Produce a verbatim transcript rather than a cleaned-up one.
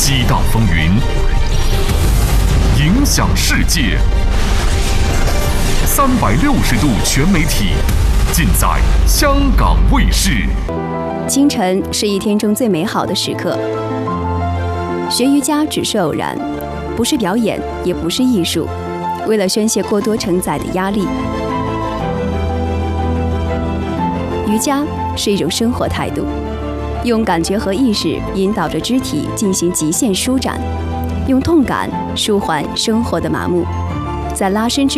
激荡风云，影响世界。三百六十度全媒体，尽在香港卫视。 清晨是一天中最美好的时刻。学瑜伽只是偶然，不是表演，也不是艺术，为了宣泄过多承载的压力。瑜伽是一种生活态度，用感觉和意识引导着肢体进行极限舒展，用痛感舒缓生活的麻木，在拉伸之